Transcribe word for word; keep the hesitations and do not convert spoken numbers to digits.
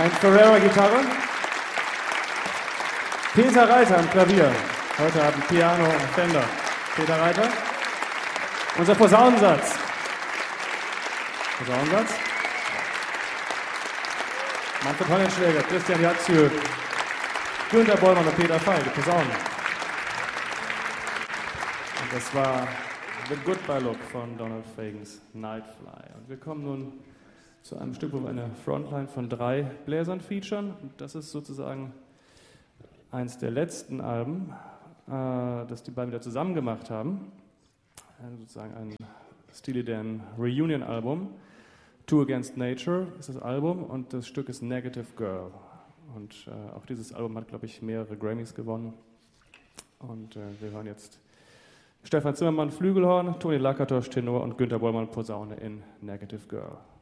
Mike Ferreira Gitarre. Peter Reiter am Klavier. Heute Abend Piano und Fender. Peter Reiter. Unser Posaunensatz. Posaunensatz. Manfred Hollenschläger, Christian Jatzjö, Günter Bollmann und Peter Feige, Posaunen. Und das war The Goodbye Look von Donald Fagans Nightfly. Und wir kommen nun zu einem Stück, wo wir eine Frontline von drei Bläsern featuren. Und das ist sozusagen eins der letzten Alben, äh, das die beiden wieder zusammen gemacht haben. Also sozusagen ein Steely Dan Reunion-Album. Two Against Nature ist das Album und das Stück ist Negative Girl. Und äh, auch dieses Album hat, glaube ich, mehrere Grammys gewonnen. Und äh, wir hören jetzt Stefan Zimmermann Flügelhorn, Toni Lakatosch Tenor und Günter Bollmann Posaune in Negative Girl.